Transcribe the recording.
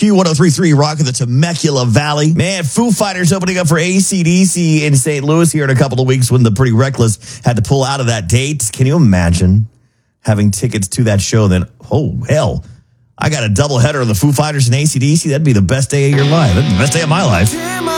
Q1033 rocking the Temecula Valley. Man, Foo Fighters opening up for AC/DC in St. Louis here in a couple of weeks when the Pretty Reckless had to pull out of that date. Can you imagine having tickets to that show then? Oh, hell. I got a doubleheader of the Foo Fighters and AC/DC. That'd be the best day of your life. That'd be the best day of my life.